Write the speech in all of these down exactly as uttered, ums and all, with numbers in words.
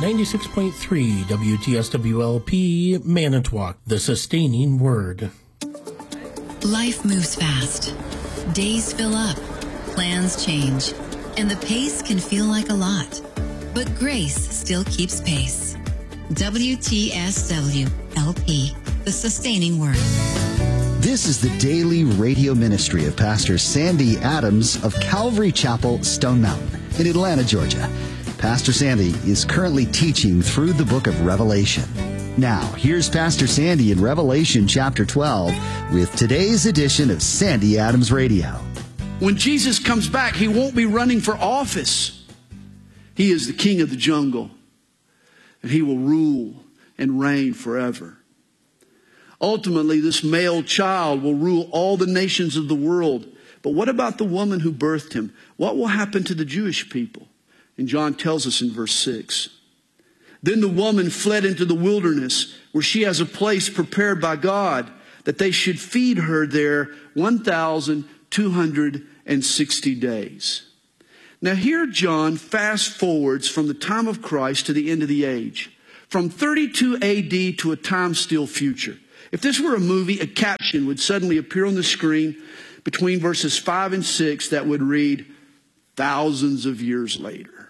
ninety-six point three W T S W L P, Manitowoc, the sustaining word. Life moves fast. Days fill up. Plans change. And the pace can feel like a lot. But grace still keeps pace. W T S W L P, the sustaining word. This is the daily radio ministry of Pastor Sandy Adams of Calvary Chapel, Stone Mountain, in Atlanta, Georgia. Pastor Sandy is currently teaching through the book of Revelation. Now, here's Pastor Sandy in Revelation chapter twelve with today's edition of Sandy Adams Radio. When Jesus comes back, he won't be running for office. He is the king of the jungle, and he will rule and reign forever. Ultimately, this male child will rule all the nations of the world. But what about the woman who birthed him? What will happen to the Jewish people? And John tells us in verse six. Then the woman fled into the wilderness, where she has a place prepared by God, that they should feed her there one thousand two hundred sixty days. Now here John fast forwards from the time of Christ to the end of the age, from thirty-two A D to a time still future. If this were a movie, a caption would suddenly appear on the screen between verses five and six that would read, thousands of years later.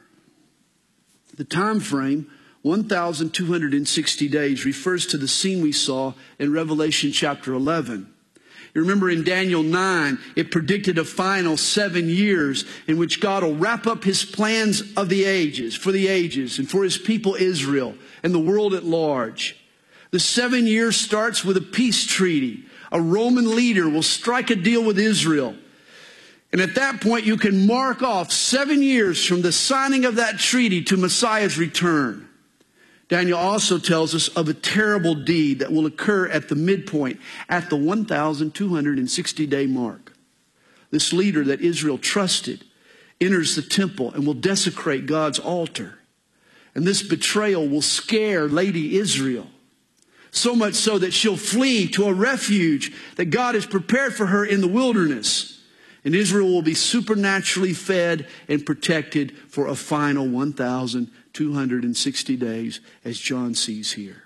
The time frame, one thousand two hundred sixty days, refers to the scene we saw in Revelation chapter eleven. You remember in Daniel nine, it predicted a final seven years in which God will wrap up his plans of the ages, for the ages, and for his people Israel and the world at large. The seven years starts with a peace treaty. A Roman leader will strike a deal with Israel. And at that point, you can mark off seven years from the signing of that treaty to Messiah's return. Daniel also tells us of a terrible deed that will occur at the midpoint, at the one thousand two hundred sixty day mark. This leader that Israel trusted enters the temple and will desecrate God's altar. And this betrayal will scare Lady Israel, so much so that she'll flee to a refuge that God has prepared for her in the wilderness. And Israel will be supernaturally fed and protected for a final one thousand two hundred sixty days, as John sees here.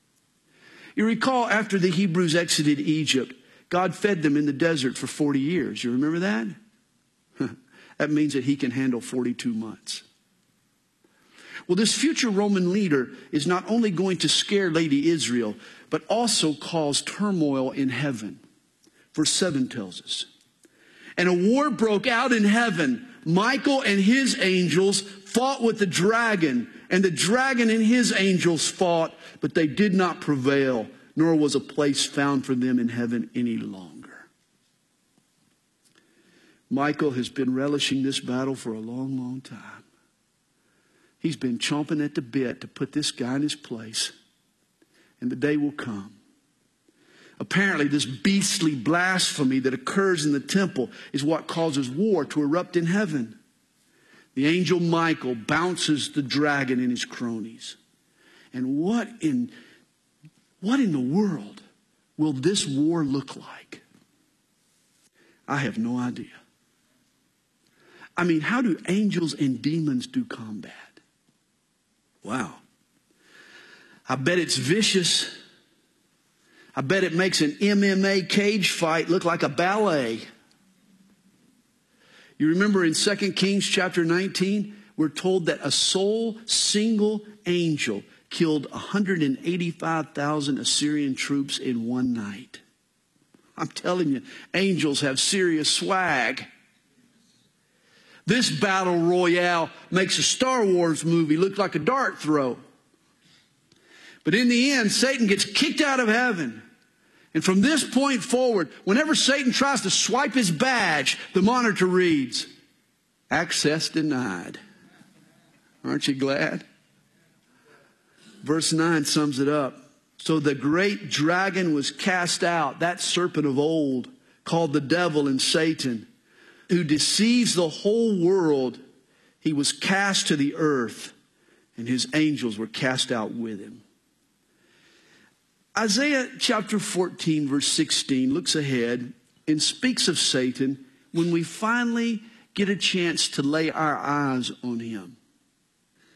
You recall after the Hebrews exited Egypt, God fed them in the desert for forty years. You remember that? That means that he can handle forty-two months. Well, this future Roman leader is not only going to scare Lady Israel, but also cause turmoil in heaven. Verse seven tells us. And a war broke out in heaven. Michael and his angels fought with the dragon, and the dragon and his angels fought, but they did not prevail, nor was a place found for them in heaven any longer. Michael has been relishing this battle for a long, long time. He's been chomping at the bit to put this guy in his place. And the day will come. Apparently, this beastly blasphemy that occurs in the temple is what causes war to erupt in heaven. The angel Michael bounces the dragon and his cronies. And what in, what in the world will this war look like? I have no idea. I mean, how do angels and demons do combat? Wow. I bet it's vicious. I bet it makes an M M A cage fight look like a ballet. You remember in Second Kings chapter nineteen, we're told that a sole single angel killed one hundred eighty-five thousand Assyrian troops in one night. I'm telling you, angels have serious swag. This battle royale makes a Star Wars movie look like a dart throw. But in the end, Satan gets kicked out of heaven. And from this point forward, whenever Satan tries to swipe his badge, the monitor reads, access denied. Aren't you glad? Verse nine sums it up. So the great dragon was cast out, that serpent of old, called the devil and Satan, who deceives the whole world. He was cast to the earth, and his angels were cast out with him. Isaiah chapter fourteen, verse sixteen looks ahead and speaks of Satan when we finally get a chance to lay our eyes on him.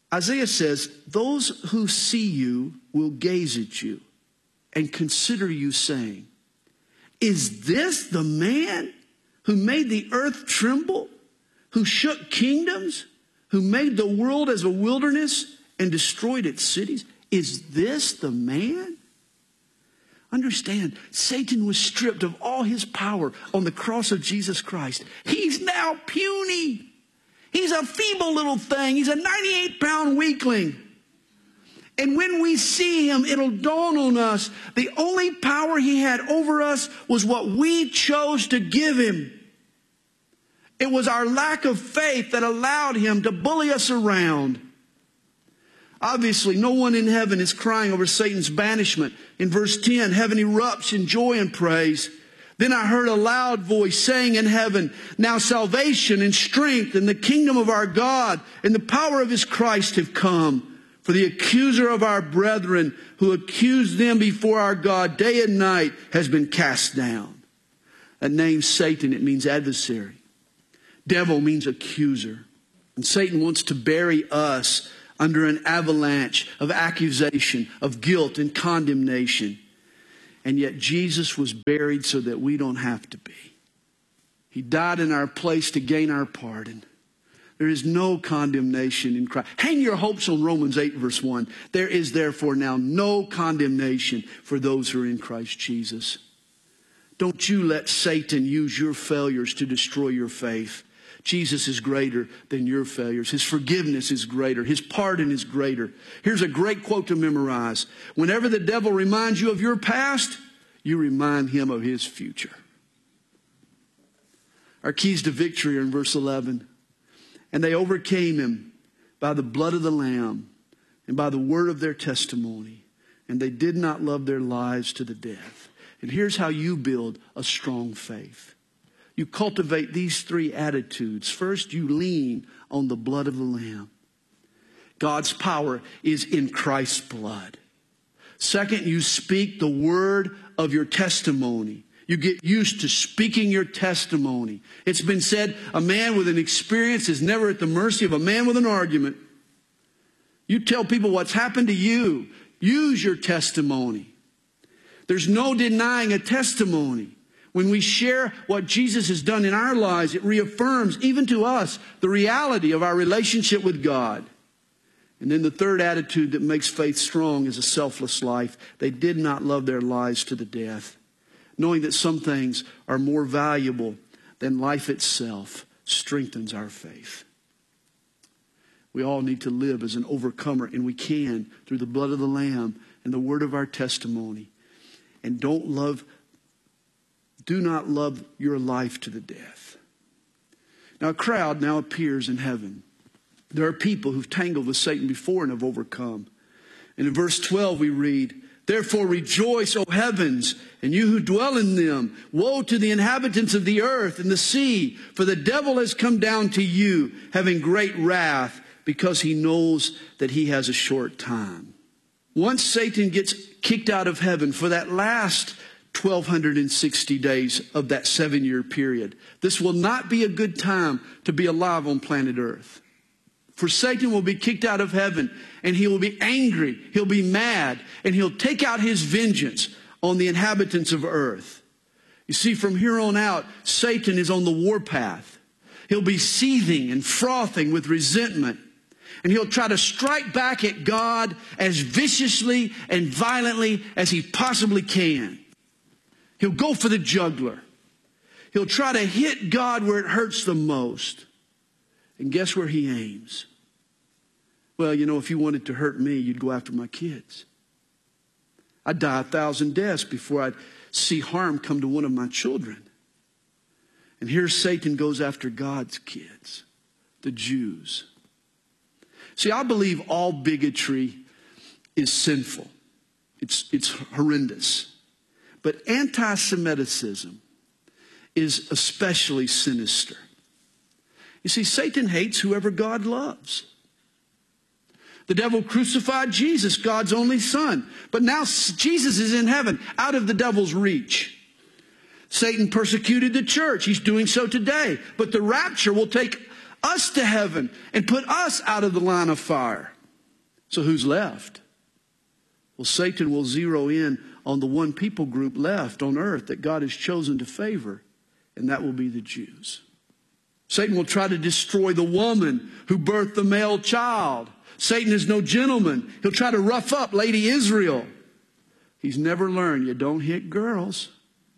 Isaiah says, those who see you will gaze at you and consider you, saying, is this the man who made the earth tremble, who shook kingdoms, who made the world as a wilderness and destroyed its cities? Is this the man? Understand, Satan was stripped of all his power on the cross of Jesus Christ. He's now puny. He's a feeble little thing. He's a ninety-eight pound weakling. And when we see him, it'll dawn on us, the only power he had over us was what we chose to give him. It was our lack of faith that allowed him to bully us around. Obviously, no one in heaven is crying over Satan's banishment. In verse ten, heaven erupts in joy and praise. Then I heard a loud voice saying in heaven, now salvation and strength and the kingdom of our God and the power of his Christ have come. For the accuser of our brethren who accused them before our God day and night has been cast down. That name Satan, it means adversary. Devil means accuser. And Satan wants to bury us under an avalanche of accusation, of guilt and condemnation. And yet Jesus was buried so that we don't have to be. He died in our place to gain our pardon. There is no condemnation in Christ. Hang your hopes on Romans eight verse one. There is therefore now no condemnation for those who are in Christ Jesus. Don't you let Satan use your failures to destroy your faith. Jesus is greater than your failures. His forgiveness is greater. His pardon is greater. Here's a great quote to memorize. Whenever the devil reminds you of your past, you remind him of his future. Our keys to victory are in verse eleven. And they overcame him by the blood of the Lamb and by the word of their testimony. And they did not love their lives to the death. And here's how you build a strong faith. You cultivate these three attitudes. First, you lean on the blood of the Lamb. God's power is in Christ's blood. Second, you speak the word of your testimony. You get used to speaking your testimony. It's been said, a man with an experience is never at the mercy of a man with an argument. You tell people what's happened to you. Use your testimony. There's no denying a testimony. When we share what Jesus has done in our lives, it reaffirms, even to us, the reality of our relationship with God. And then the third attitude that makes faith strong is a selfless life. They did not love their lives to the death. Knowing that some things are more valuable than life itself strengthens our faith. We all need to live as an overcomer, and we can through the blood of the Lamb and the word of our testimony. And don't love Do not love your life to the death. Now a crowd now appears in heaven. There are people who've tangled with Satan before and have overcome. And in verse twelve we read, therefore rejoice, O heavens, and you who dwell in them. Woe to the inhabitants of the earth and the sea, for the devil has come down to you, having great wrath, because he knows that he has a short time. Once Satan gets kicked out of heaven for that last twelve sixty days of that seven-year period, this will not be a good time to be alive on planet Earth. For Satan will be kicked out of heaven, and he will be angry, he'll be mad, and he'll take out his vengeance on the inhabitants of earth. You see, from here on out, Satan is on the warpath. He'll be seething and frothing with resentment, and he'll try to strike back at God as viciously and violently as he possibly can. He'll go for the jugular. He'll try to hit God where it hurts the most. And guess where he aims? Well, you know, if you wanted to hurt me, you'd go after my kids. I'd die a thousand deaths before I'd see harm come to one of my children. And here Satan goes after God's kids, the Jews. See, I believe all bigotry is sinful. It's, it's horrendous. But anti-Semitism is especially sinister. You see, Satan hates whoever God loves. The devil crucified Jesus, God's only son. But now Jesus is in heaven, out of the devil's reach. Satan persecuted the church. He's doing so today. But the rapture will take us to heaven and put us out of the line of fire. So who's left? Well, Satan will zero in on the one people group left on earth that God has chosen to favor, and that will be the Jews. Satan will try to destroy the woman who birthed the male child. Satan is no gentleman. He'll try to rough up Lady Israel. He's never learned you don't hit girls.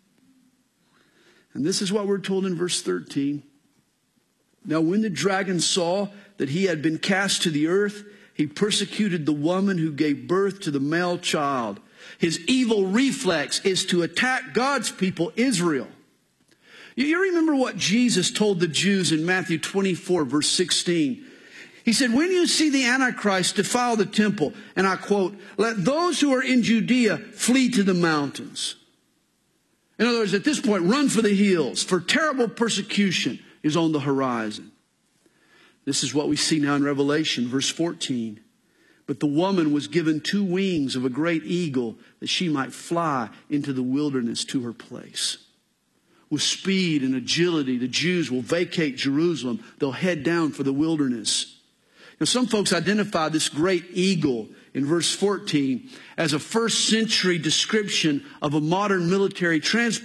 And this is what we're told in verse thirteen. Now when the dragon saw that he had been cast to the earth, he persecuted the woman who gave birth to the male child. His evil reflex is to attack God's people, Israel. You remember what Jesus told the Jews in Matthew twenty-four, verse sixteen. He said, when you see the Antichrist defile the temple, and I quote, let those who are in Judea flee to the mountains. In other words, at this point, run for the hills, for terrible persecution is on the horizon. This is what we see now in Revelation, verse fourteen. But the woman was given two wings of a great eagle that she might fly into the wilderness to her place. With speed and agility, the Jews will vacate Jerusalem. They'll head down for the wilderness. Now, some folks identify this great eagle in verse fourteen as a first century description of a modern military transport